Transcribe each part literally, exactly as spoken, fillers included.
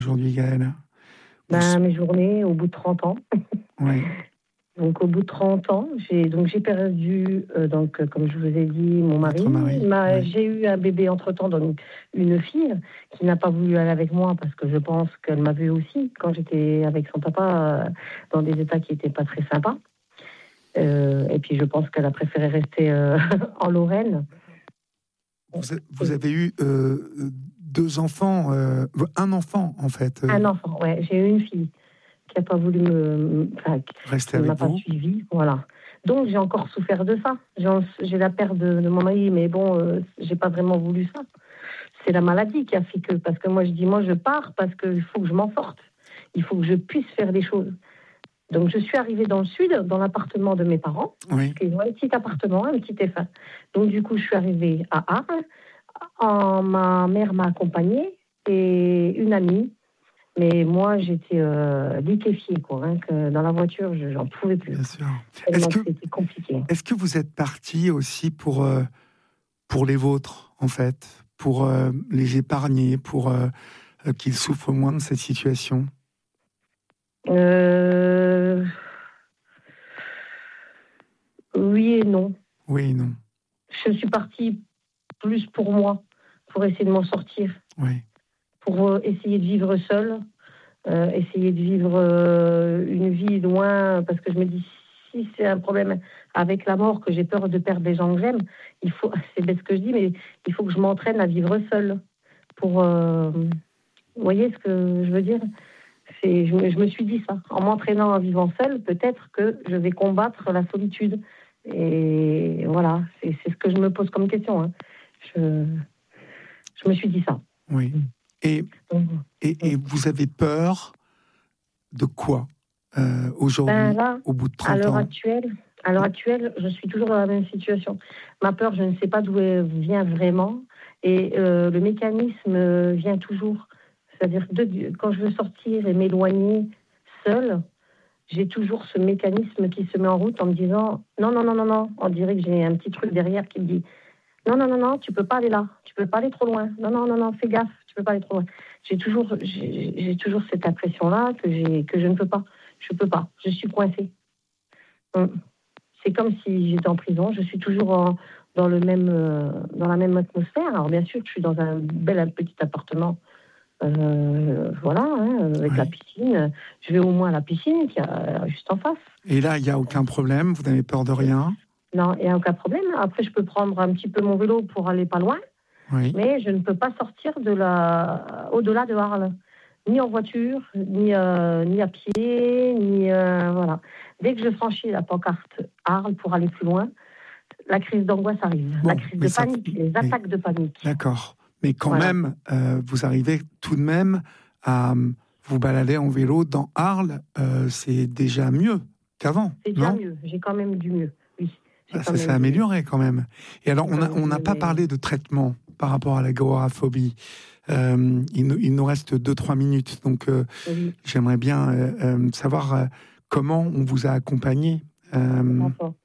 aujourd'hui, Gaëlle? Ben, mes journées, au bout de trente ans. Oui. Donc, au bout de trente ans, j'ai, donc, j'ai perdu, euh, donc, euh, comme je vous ai dit, mon mari. mari Ma, oui. J'ai eu un bébé entre-temps, donc une fille qui n'a pas voulu aller avec moi parce que je pense qu'elle m'a vue aussi quand j'étais avec son papa euh, dans des états qui n'étaient pas très sympas. Euh, et puis, je pense qu'elle a préféré rester euh, en Lorraine. Vous, a, vous avez eu euh, deux enfants, euh, un enfant en fait. Euh... Un enfant, ouais. J'ai eu une fille qui n'a pas voulu me, enfin, rester qui ne avec m'a vous. pas suivi, voilà. Donc j'ai encore souffert de ça. J'ai, j'ai la perte de, de mon mari, mais bon, euh, j'ai pas vraiment voulu ça. C'est la maladie qui a fait que, parce que moi je dis, moi je pars parce qu'il faut que je m'en sorte. Il faut que je puisse faire des choses. Donc je suis arrivée dans le sud, dans l'appartement de mes parents, oui. parce qu'ils ont un petit appartement, un petit F un. Donc du coup je suis arrivée à Arles. En, ma mère m'a accompagnée et une amie. Mais moi, j'étais euh, liquéfiée, quoi. Hein, que dans la voiture, je, j'en pouvais plus. Bien sûr. Tellement Est-ce que, que c'était compliqué. Est-ce que vous êtes parti aussi pour, euh, pour les vôtres, en fait, pour euh, les épargner, pour euh, euh, qu'ils souffrent moins de cette situation? euh... Oui et non. Oui et non. Je suis partie plus pour moi, pour essayer de m'en sortir. Oui. Pour euh, essayer de vivre seule, euh, essayer de vivre euh, une vie loin, parce que je me dis, si c'est un problème avec la mort, que j'ai peur de perdre des gens que j'aime, il faut, c'est bête ce que je dis, mais il faut que je m'entraîne à vivre seule. Pour, euh, vous voyez ce que je veux dire? C'est, je, me, je me suis dit ça. En m'entraînant en vivant seule, peut-être que je vais combattre la solitude. Et voilà, c'est, c'est ce que je me pose comme question. Hein. Je, je me suis dit ça. Oui. Et, et, et vous avez peur de quoi euh, aujourd'hui, ben là, au bout de trente à l'heure ans actuelle, à l'heure actuelle, je suis toujours dans la même situation. Ma peur, je ne sais pas d'où elle vient vraiment. Et euh, le mécanisme vient toujours. C'est-à-dire que de, quand je veux sortir et m'éloigner seule, j'ai toujours ce mécanisme qui se met en route en me disant non, non, non, non, non. On dirait que j'ai un petit truc derrière qui me dit non, non, non, non, tu peux pas aller là. Tu peux pas aller trop loin. Non, non, non, non, fais gaffe, tu peux pas aller trop loin. J'ai toujours, j'ai, j'ai toujours cette impression-là que, j'ai, que je ne peux pas. Je peux pas. Je suis coincée. C'est comme si j'étais en prison. Je suis toujours en, dans, le même, euh, dans la même atmosphère. Alors, bien sûr, je suis dans un bel petit appartement. Euh, voilà, hein, avec oui. la piscine. Je vais au moins à la piscine qui est juste en face. Et là, il n'y a aucun problème? Vous n'avez peur de rien? Non, il n'y a aucun problème. Après, je peux prendre un petit peu mon vélo pour aller pas loin. Oui. Mais je ne peux pas sortir de la... au-delà de Arles. Ni en voiture, ni, euh, ni à pied, ni... Euh, voilà. Dès que je franchis la pancarte Arles pour aller plus loin, la crise d'angoisse arrive. Bon, la crise de ça... panique, les attaques mais... de panique. D'accord. Mais quand voilà. même, euh, vous arrivez tout de même à vous balader en vélo dans Arles. Euh, c'est déjà mieux qu'avant, c'est déjà non? mieux. J'ai quand même du mieux, oui. Ah, ça s'est amélioré quand même. Et alors, on a, on n'a pas parlé de traitement par rapport à l'agoraphobie. Euh, il, nous, il nous reste deux trois minutes, donc euh, oui. J'aimerais bien euh, euh, savoir euh, comment on vous a accompagné. Euh...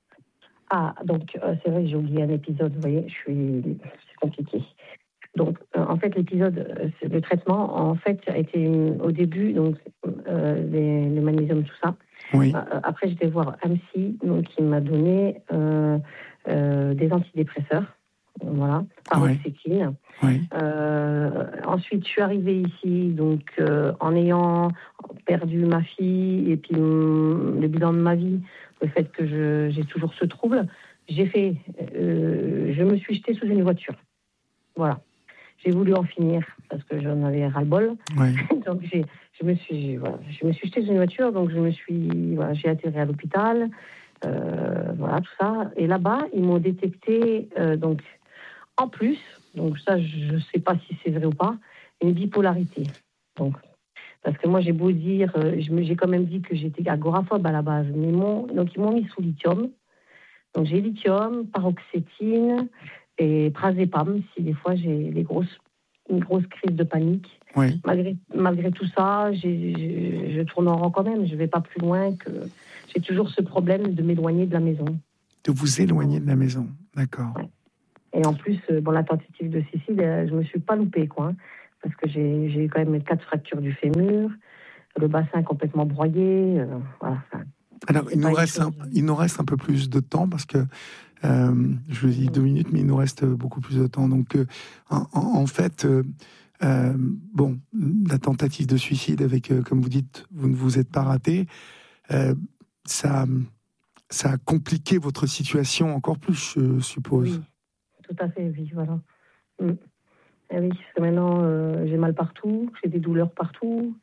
Ah, donc euh, c'est vrai que j'ai oublié un épisode, vous voyez, je suis... c'est compliqué. Donc, euh, en fait, l'épisode, euh, le traitement, en fait, a été au début, donc, euh, les, les magnésiums, tout ça. Oui. Euh, après, j'étais voir un psy, donc, qui m'a donné euh, euh, des antidépresseurs, voilà, paroxétine. Oui. Oui. Euh, ensuite, je suis arrivée ici, donc, euh, en ayant perdu ma fille, et puis hum, le bilan de ma vie, le fait que je, j'ai toujours ce trouble, j'ai fait, euh, je me suis jetée sous une voiture. Voilà. J'ai voulu en finir parce que j'en avais ras-le-bol. Oui. donc j'ai, je me suis, voilà, je me suis jetée sur une voiture, donc je me suis, voilà, j'ai atterri à l'hôpital, euh, voilà tout ça. Et là-bas, ils m'ont détecté, euh, donc en plus, donc ça, je ne sais pas si c'est vrai ou pas, une bipolarité. Donc parce que moi, j'ai beau dire, euh, je me, j'ai quand même dit que j'étais agoraphobe à la base, mais mon, donc ils m'ont mis sous lithium. Donc j'ai lithium, paroxétine et prazépam, si des fois j'ai les grosses, une grosse crise de panique. Oui. Malgré, malgré tout ça, j'ai, je, je tourne en rond quand même, je ne vais pas plus loin que... J'ai toujours ce problème de m'éloigner de la maison. De vous éloigner de la maison, d'accord. Ouais. Et en plus, bon, la tentative de suicide, je ne me suis pas loupée, quoi. Hein, parce que j'ai, j'ai quand même quatre fractures du fémur, le bassin complètement broyé. Euh, voilà, enfin, Alors, il nous, reste un, il nous reste un peu plus de temps, parce que, euh, je vous dis deux minutes, mais il nous reste beaucoup plus de temps. Donc, euh, en, en fait, euh, euh, bon, la tentative de suicide avec, euh, comme vous dites, vous ne vous êtes pas raté, euh, ça, ça a compliqué votre situation encore plus, je suppose. Oui, tout à fait, oui, voilà. Mm. Et oui, parce que maintenant, euh, j'ai mal partout, j'ai des douleurs partout.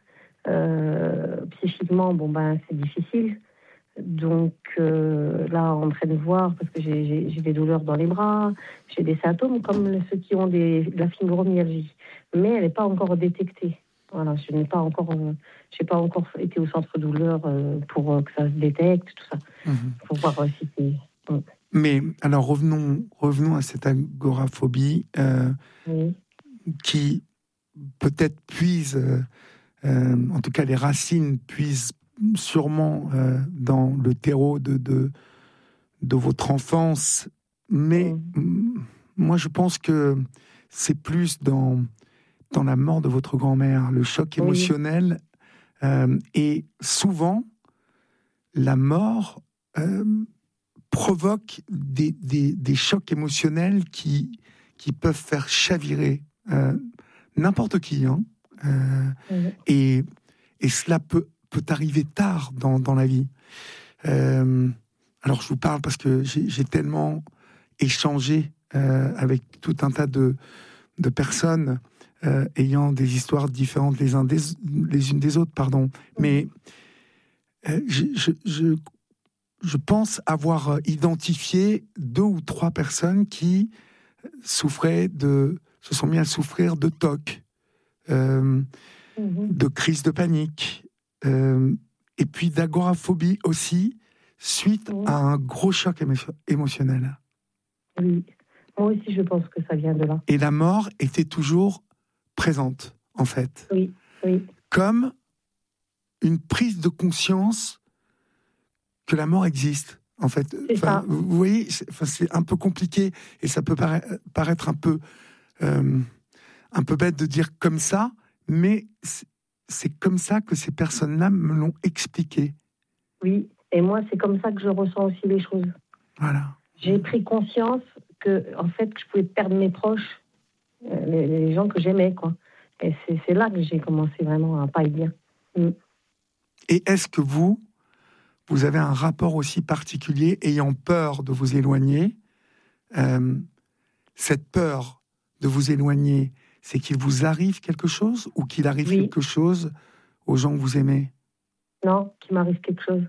Euh, psychiquement, bon, ben, c'est difficile. Donc euh, là, en train de voir, parce que j'ai, j'ai, j'ai des douleurs dans les bras, j'ai des symptômes comme ceux qui ont des, de la fibromyalgie, mais elle n'est pas encore détectée. Voilà, je n'ai pas encore, euh, j'ai pas encore été au centre douleur euh, pour euh, que ça se détecte, tout ça, Mmh. pour voir euh, si c'est. Mm. Mais alors revenons, revenons à cette agoraphobie euh, Oui. qui peut-être puise, euh, euh, en tout cas les racines puisent sûrement euh, dans le terreau de, de, de votre enfance, mais Mm. mm, moi je pense que c'est plus dans, dans la mort de votre grand-mère, le choc Oui. émotionnel, euh, et souvent la mort euh, provoque des, des, des chocs émotionnels qui, qui peuvent faire chavirer euh, n'importe qui, hein, euh, Mm. et, et cela peut, peut arriver tard dans, dans la vie. Euh, alors je vous parle parce que j'ai, j'ai tellement échangé euh, avec tout un tas de, de personnes euh, ayant des histoires différentes les, uns des, les unes des autres, pardon. Mais euh, je, je, je, je pense avoir identifié deux ou trois personnes qui souffraient de, se sont mis à souffrir de T O C, euh, Mm. de crise de panique, euh, et puis d'agoraphobie aussi, suite Mm. à un gros choc émo- émotionnel. Oui, moi aussi je pense que ça vient de là. Et la mort était toujours présente, en fait. Oui, oui. Comme une prise de conscience que la mort existe, en fait. C'est Enfin, ça. vous voyez, c'est, enfin, c'est un peu compliqué, et ça peut para- paraître un peu, euh, un peu bête de dire comme ça, mais c'est, c'est comme ça que ces personnes-là me l'ont expliqué. Oui, et moi c'est comme ça que je ressens aussi les choses. Voilà. J'ai pris conscience que, en fait, que je pouvais perdre mes proches, euh, les, les gens que j'aimais, quoi. Et c'est, c'est là que j'ai commencé vraiment à pas être bien. Mm. Et est-ce que vous, vous avez un rapport aussi particulier, ayant peur de vous éloigner, euh, cette peur de vous éloigner, c'est qu'il vous arrive quelque chose ou qu'il arrive Oui. quelque chose aux gens que vous aimez? Non, qu'il m'arrive quelque chose.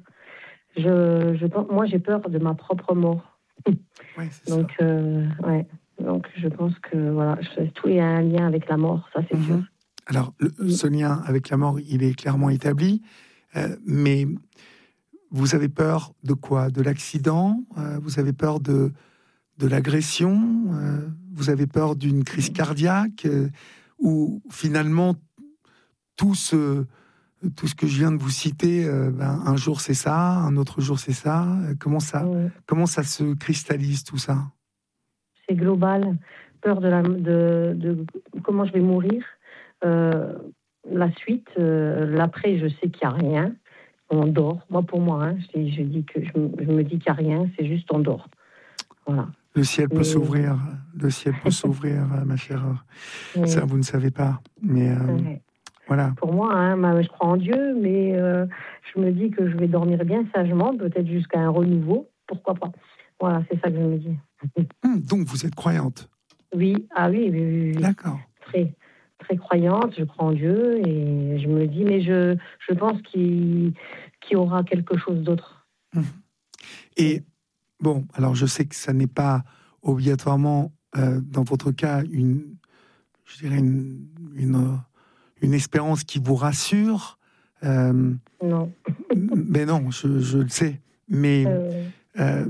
Je, je, pense- moi, j'ai peur de ma propre mort. Ouais, c'est Donc, ça. euh, ouais. Donc, je pense que voilà, je- tout est un lien avec la mort, ça c'est Mhm. sûr. Alors, le, Oui. ce lien avec la mort, il est clairement établi, euh, mais vous avez peur de quoi? De l'accident? euh, Vous avez peur de, de l'agression? euh, Vous avez peur d'une crise cardiaque? euh, Ou finalement, tout ce, tout ce que je viens de vous citer, euh, ben, un jour c'est ça, un autre jour c'est ça. euh, Comment ça, Mm. comment ça se cristallise tout ça? C'est global. Peur de, la, de, de comment je vais mourir. Euh, la suite, euh, l'après, je sais qu'il n'y a rien. On dort. Moi, pour moi, hein, je, dis, je, dis que, je, je me dis qu'il n'y a rien, c'est juste on dort. Voilà. Le ciel peut Mais, s'ouvrir, le ciel peut s'ouvrir, ma chère. mais, Ça, vous ne savez pas. Mais euh, ouais. voilà. Pour moi, hein, ma- je crois en Dieu, mais euh, je me dis que je vais dormir bien sagement, peut-être jusqu'à un renouveau. Pourquoi pas? Voilà, c'est ça que je me dis. Hum, donc, vous êtes croyante? Oui, ah oui, oui, oui, oui. D'accord. Très, très croyante, je crois en Dieu et je me dis, mais je, je pense qu'il, qu'il y aura quelque chose d'autre. Hum. Et bon, alors je sais que ça n'est pas obligatoirement, euh, dans votre cas, une, je dirais une, une, une espérance qui vous rassure. Euh, Non. mais non, je, je le sais. Mais Euh, euh,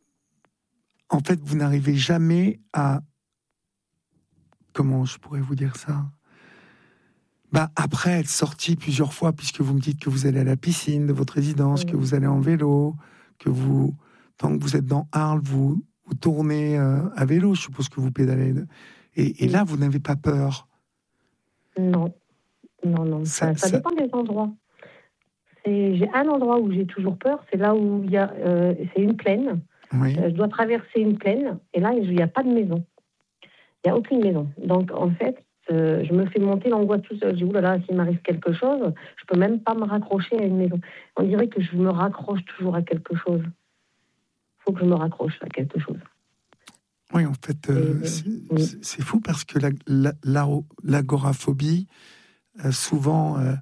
en fait, vous n'arrivez jamais à... Comment je pourrais vous dire ça? Bah, après être sorti plusieurs fois, puisque vous me dites que vous allez à la piscine de votre résidence, oui. que vous allez en vélo, que vous, tant que vous êtes dans Arles, vous, vous tournez euh, à vélo, je suppose que vous pédalez. Et, et Oui. là, vous n'avez pas peur. Non, non, non. Ça, ça, ça dépend des endroits. C'est, j'ai un endroit où j'ai toujours peur, c'est là où il y a, euh, c'est une plaine. Oui. Euh, je dois traverser une plaine, et là, il n'y a pas de maison. Il n'y a aucune maison. Donc, en fait, euh, je me fais monter l'angoisse tout seul. Je dis, oulala, s'il m'arrive quelque chose, je ne peux même pas me raccrocher à une maison. On dirait que je me raccroche toujours à quelque chose. Il faut que je me raccroche à quelque chose. Oui, en fait, euh, c'est, oui. c'est, c'est fou parce que la, la, la, l'agoraphobie, euh, souvent, euh,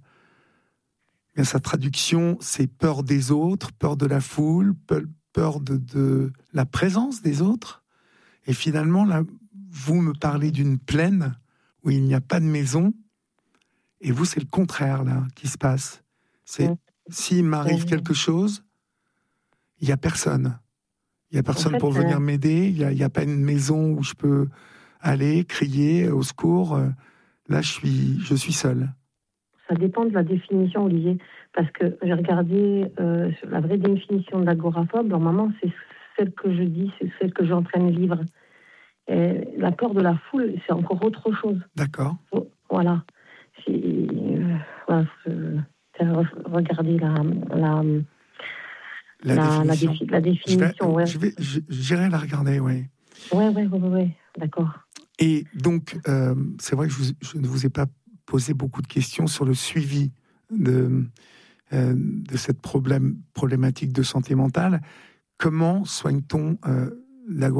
bien, sa traduction, c'est peur des autres, peur de la foule, peur de, de la présence des autres. Et finalement, là, vous me parlez d'une plaine où il n'y a pas de maison, et vous, c'est le contraire, là, qui se passe. C'est, oui. S'il m'arrive oui. quelque chose, il n'y a personne. Il n'y a personne en fait, pour venir euh... m'aider, il n'y a, a pas une maison où je peux aller, crier au secours. Là, je suis, je suis seul. Ça dépend de la définition, Olivier, parce que j'ai regardé euh, sur la vraie définition de l'agoraphobe. Normalement, c'est celle que je dis, c'est celle que j'entraîne livre. Et la peur de la foule, c'est encore autre chose. D'accord. Voilà. Euh, voilà euh, regardez la la la, la définition. La, défi, la définition. Je vais, ouais. je vais, je, j'irai la regarder, oui. Oui, oui, oui, ouais, d'accord. Et donc, euh, c'est vrai que je, vous, je ne vous ai pas posé beaucoup de questions sur le suivi de, euh, de cette problème, problématique de santé mentale. Comment soigne-t-on euh, l'agoraphobie ?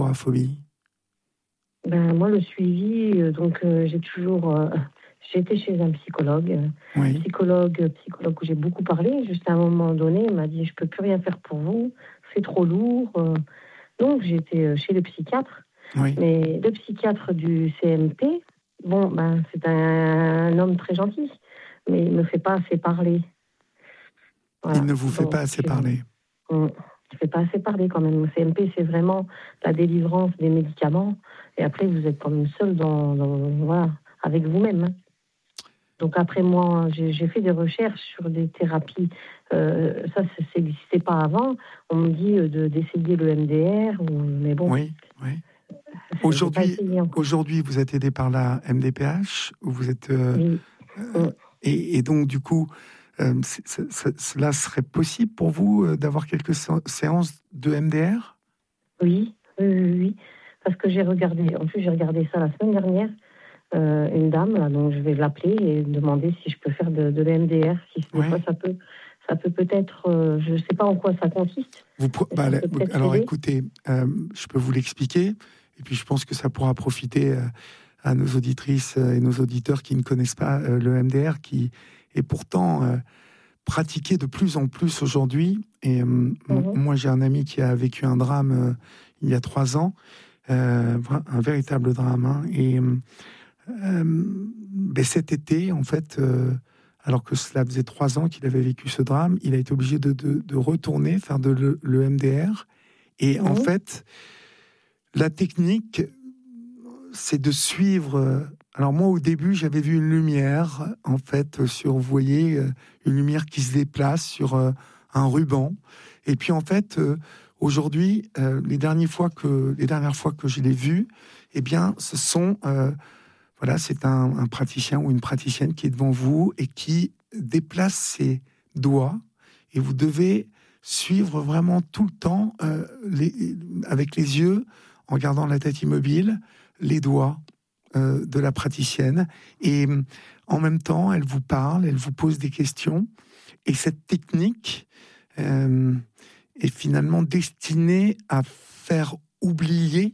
Ben, moi, le suivi, euh, donc euh, j'ai toujours... Euh, j'ai été chez un psychologue, oui. psychologue, psychologue où j'ai beaucoup parlé. Juste à un moment donné, il m'a dit « Je ne peux plus rien faire pour vous, c'est trop lourd. » Donc, j'ai été chez le psychiatre. Oui. Mais le psychiatre du C M P, bon, ben, c'est un, un homme très gentil, mais il ne me fait pas assez parler. Voilà. Il ne vous fait Donc, pas assez parler. Il ne fait pas assez parler quand même. Le C M P, c'est vraiment la délivrance des médicaments. Et après, vous êtes quand même seul dans, dans, voilà, avec vous-même. Hein. Donc après, moi, j'ai, j'ai fait des recherches sur des thérapies. Euh, ça, ça n'existait pas avant. On me dit de, d'essayer le M D R, ou, mais bon... Oui, oui. Aujourd'hui, aujourd'hui, vous êtes aidé par la M D P H, vous êtes euh, oui. euh, et, et donc du coup, euh, c'est, c'est, c'est, cela serait possible pour vous euh, d'avoir quelques séances de M D R ? Oui, oui, oui, oui, parce que j'ai regardé. En plus, j'ai regardé ça la semaine dernière. Euh, une dame, là, donc je vais l'appeler et demander si je peux faire de, de l'M D R. Si des ouais. fois ça peut, ça peut peut-être. Euh, je ne sais pas en quoi ça consiste. Vous, bah, ça peut alors, aider. Écoutez, euh, je peux vous l'expliquer. Et puis, je pense que ça pourra profiter euh, à nos auditrices et nos auditeurs qui ne connaissent pas euh, le M D R, qui est pourtant euh, pratiqué de plus en plus aujourd'hui. Et euh, mm-hmm. moi, j'ai un ami qui a vécu un drame euh, il y a trois ans, euh, un véritable drame. Hein, et euh, ben, cet été, en fait, euh, alors que cela faisait trois ans qu'il avait vécu ce drame, il a été obligé de, de, de retourner faire de le, le M D R. Et mm-hmm. en fait... La technique, c'est de suivre... Alors moi, au début, j'avais vu une lumière, en fait, sur, vous voyez, une lumière qui se déplace sur un ruban. Et puis, en fait, aujourd'hui, les dernières fois que, les dernières fois que je l'ai vu, eh bien, ce sont... Euh, voilà, c'est un, un praticien ou une praticienne qui est devant vous et qui déplace ses doigts. Et vous devez suivre vraiment tout le temps, euh, les, avec les yeux, en gardant la tête immobile, les doigts euh, de la praticienne. Et en même temps, elle vous parle, elle vous pose des questions. Et cette technique euh, est finalement destinée à faire oublier,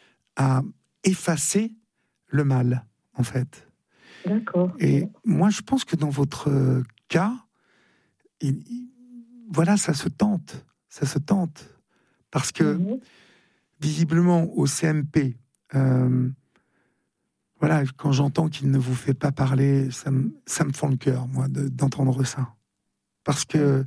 à effacer le mal, en fait. D'accord. Et moi, je pense que dans votre cas, il, il, voilà, ça se tente. Ça se tente. Parce que... Mmh. Visiblement, au C M P, euh, voilà, quand j'entends qu'il ne vous fait pas parler, ça me, ça me fend le cœur, moi, de, d'entendre ça. Parce que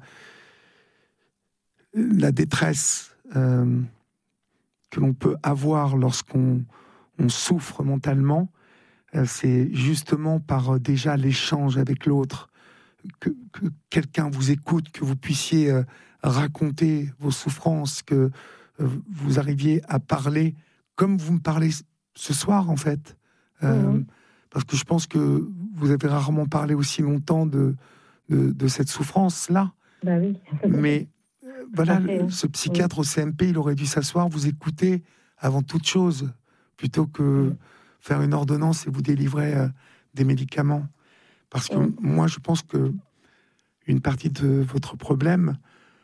la détresse euh, que l'on peut avoir lorsqu'on on souffre mentalement, euh, c'est justement par euh, déjà l'échange avec l'autre, que, que quelqu'un vous écoute, que vous puissiez euh, raconter vos souffrances, que vous arriviez à parler comme vous me parlez ce soir, en fait. Euh, mmh. parce que je pense que vous avez rarement parlé aussi longtemps de, de, de cette souffrance-là. Ben oui. Mais euh, voilà, Après, le, ce psychiatre oui. au C M P, il aurait dû s'asseoir, vous écouter avant toute chose, plutôt que oui. faire une ordonnance et vous délivrer euh, des médicaments. Parce que oui. moi, je pense que une partie de votre problème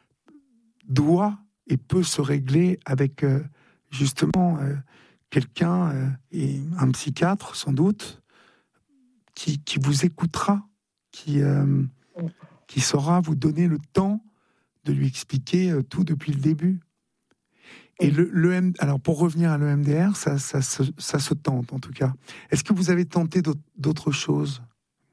doit et peut se régler avec euh, justement euh, quelqu'un, euh, et un psychiatre sans doute, qui, qui vous écoutera, qui, euh, qui saura vous donner le temps de lui expliquer euh, tout depuis le début. Et le, le M... alors pour revenir à l'E M D R, ça, ça, ça, ça se tente en tout cas. Est-ce que vous avez tenté d'autres, d'autres choses?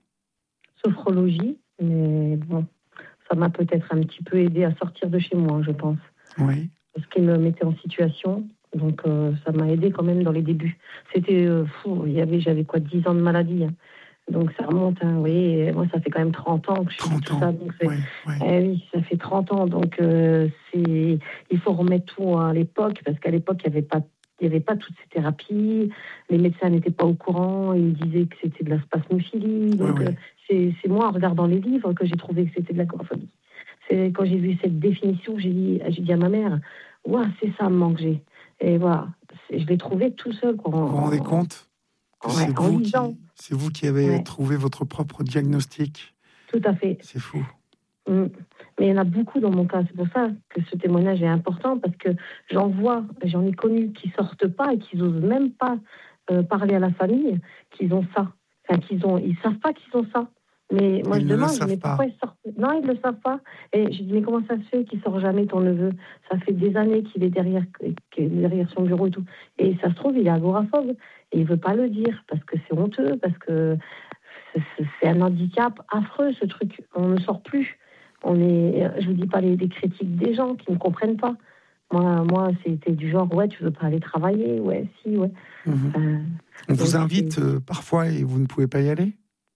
Sophrologie, mais bon, ça m'a peut-être un petit peu aidé à sortir de chez moi, je pense. Oui. Parce qu'il me mettait en situation, donc euh, ça m'a aidé quand même dans les débuts. C'était euh, fou, il y avait, j'avais quoi, dix ans de maladie, hein. Donc ça remonte, hein, oui, moi ça fait quand même trente ans que je fais tout ça. Donc ouais, ouais. Eh oui, ça fait trente ans, donc euh, c'est, il faut remettre tout à l'époque, parce qu'à l'époque il n'y avait pas Il n'y avait pas toutes ces thérapies, les médecins n'étaient pas au courant, ils disaient que c'était de la spasmophilie. Donc, oui, oui. Euh, c'est, c'est moi, en regardant les livres, que j'ai trouvé que c'était de l'agoraphobie. C'est quand j'ai vu cette définition, j'ai dit, j'ai dit à ma mère, ouais, c'est ça me manque, j'ai. Et voilà, c'est, je l'ai trouvé tout seul. Quoi, vous vous rendez compte que ouais, c'est, vous qui, c'est vous qui avez ouais. trouvé votre propre diagnostic? Tout à fait. C'est fou. Mmh. Mais il y en a beaucoup dans mon cas. C'est pour ça que ce témoignage est important, parce que j'en vois, j'en ai connu qui sortent pas et qui n'osent même pas euh, parler à la famille qu'ils ont ça. Enfin, qu'ils ont, ils savent pas qu'ils ont ça. Mais moi, ils je demande, mais pourquoi ils sortent? Non, ils ne le savent pas. Et je dis, mais comment ça se fait qu'il sort jamais, ton neveu? Ça fait des années qu'il est derrière, qu'il est derrière son bureau et tout. Et ça se trouve, il est agoraphobe. Et il veut pas le dire, parce que c'est honteux, parce que c'est, c'est un handicap affreux, ce truc. On ne sort plus. On est, je vous dis pas les, les critiques des gens qui ne comprennent pas. Moi, moi, c'était du genre, ouais, tu veux pas aller travailler? Ouais, si, ouais. Mmh. Euh, On vous invite euh, parfois et vous ne pouvez pas y aller?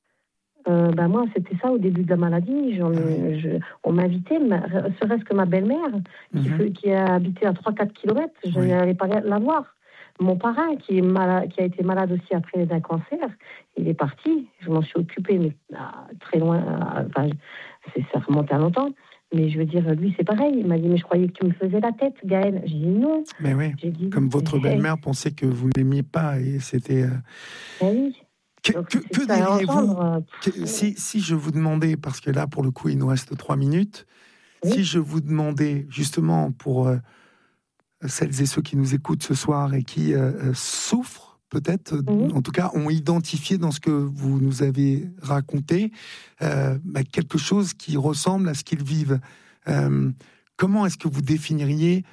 Euh, ben moi, c'était ça au début de la maladie. J'en, oui. je, on m'invitait, serait-ce que ma belle-mère, qui, mmh. fait, qui a habité à trois à quatre kilomètres, je oui. n'allais pas la voir. Mon parrain, qui, est malade, qui a été malade aussi après d'un cancer, il est parti. Je m'en suis occupée, mais ah, très loin. Ah, enfin, c'est, ça remonte à longtemps. Mais je veux dire, lui, c'est pareil. Il m'a dit, mais je croyais que tu me faisais la tête, Gaëlle. J'ai dit non. Mais oui, J'ai dit, comme votre belle-mère pensait que vous ne l'aimiez pas. Et c'était... Euh... Ben oui. Que, que, que diriez-vous que, si, si je vous demandais, parce que là, pour le coup, il nous reste trois minutes, oui. si je vous demandais, justement, pour euh, celles et ceux qui nous écoutent ce soir et qui euh, souffrent, peut-être, mmh. en tout cas, ont identifié dans ce que vous nous avez raconté, euh, bah, quelque chose qui ressemble à ce qu'ils vivent. Euh, comment est-ce que vous définiriez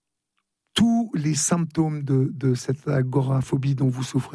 tous les symptômes de, de cette agoraphobie dont vous souffrez ?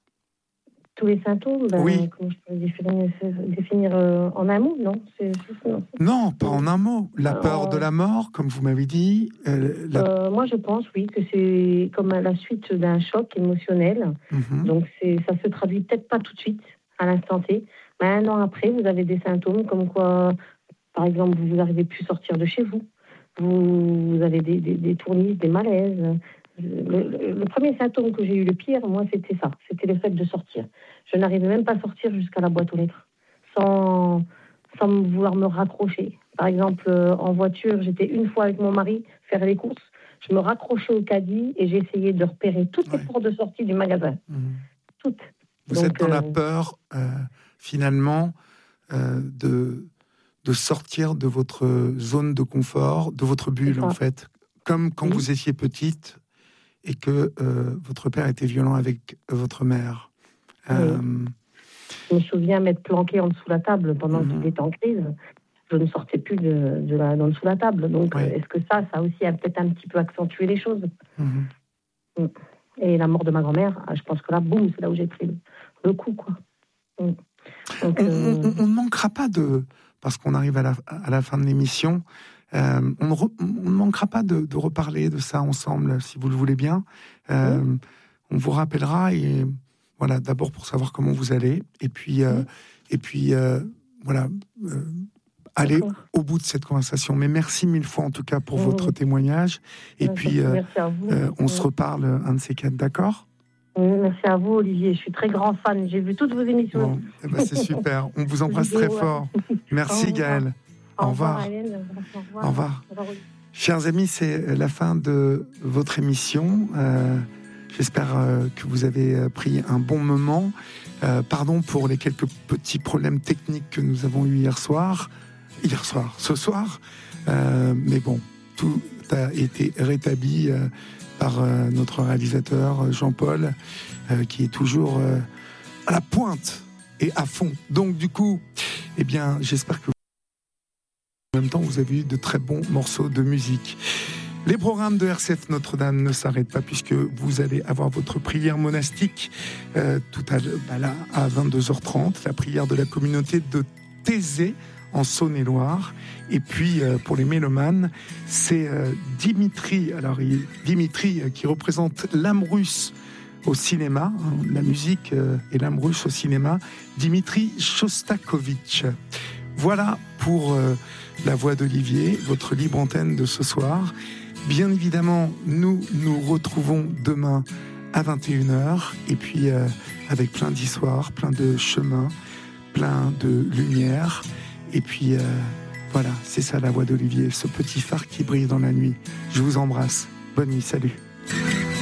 Tous les symptômes, ben, oui. Comment je peux définir, définir euh, en un mot, non c'est, c'est, non. non, pas en un mot. La euh, peur de la mort, comme vous m'avez dit. Euh, la... euh, moi, je pense, oui, que c'est comme à la suite d'un choc émotionnel. Mm-hmm. Donc, c'est, ça se traduit peut-être pas tout de suite, à l'instant T. Mais un an après, vous avez des symptômes comme quoi, par exemple, vous n'arrivez plus à sortir de chez vous. Vous, vous avez des, des, des tournises, des malaises. Le, le, le premier symptôme que j'ai eu le pire, moi, c'était ça. C'était le fait de sortir. Je n'arrivais même pas à sortir jusqu'à la boîte aux lettres, sans, sans vouloir me raccrocher. Par exemple, euh, en voiture, j'étais une fois avec mon mari faire les courses. Je me raccrochais au caddie et j'essayais de repérer toutes les ouais. portes de sortie du magasin. Mmh. Toutes. Vous Donc, êtes dans euh... la peur, euh, finalement, euh, de, de sortir de votre zone de confort, de votre bulle, en fait. Comme quand oui. vous étiez petite et que euh, votre père était violent avec votre mère. Oui. Euh... Je me souviens m'être planquée en dessous de la table pendant mmh. qu'il était en crise. Je ne sortais plus de, de la, d'en dessous de la table. Donc, oui. est-ce que ça, ça aussi a peut-être un petit peu accentué les choses mmh. Et la mort de ma grand-mère, je pense que là, boum, c'est là où j'ai pris le, le coup, quoi. Donc, on, euh... on, on ne manquera pas de... Parce qu'on arrive à la, à la fin de l'émission... Euh, on, re, on ne manquera pas de, de reparler de ça ensemble, si vous le voulez bien. Euh, oui. On vous rappellera, et voilà, d'abord pour savoir comment vous allez, et puis, euh, oui. et puis euh, voilà, euh, aller au bout de cette conversation. Mais merci mille fois en tout cas pour oui. votre témoignage, et oui. puis euh, euh, on oui. se reparle un de ces quatre, d'accord ? Merci à vous, Olivier. Je suis très grand fan. J'ai vu toutes vos émissions. Bon, eh ben c'est super. On vous embrasse très fort. Merci, Gaëlle. Au revoir. Au revoir. Au revoir. Chers amis, c'est la fin de votre émission. Euh, j'espère euh, que vous avez pris un bon moment. Euh, pardon pour les quelques petits problèmes techniques que nous avons eus hier soir. Hier soir, ce soir. Euh, mais bon, tout a été rétabli euh, par euh, notre réalisateur Jean-Paul, euh, qui est toujours euh, à la pointe et à fond. Donc du coup, eh bien, j'espère que en même temps, vous avez eu de très bons morceaux de musique. Les programmes de R C F Notre-Dame ne s'arrêtent pas puisque vous allez avoir votre prière monastique euh, tout à, bah là, à vingt-deux heures trente, la prière de la communauté de Thésée en Saône-et-Loire. Et puis, euh, pour les mélomanes, c'est euh, Dimitri, alors il, Dimitri euh, qui représente l'âme russe au cinéma, hein, la musique euh, et l'âme russe au cinéma, Dimitri Shostakovich. Voilà pour euh, la voix d'Olivier, votre libre antenne de ce soir. Bien évidemment, nous nous retrouvons demain à vingt et une heures, et puis euh, avec plein d'histoires, plein de chemins, plein de lumière. Et puis euh, voilà, c'est ça la voix d'Olivier, ce petit phare qui brille dans la nuit. Je vous embrasse. Bonne nuit, salut.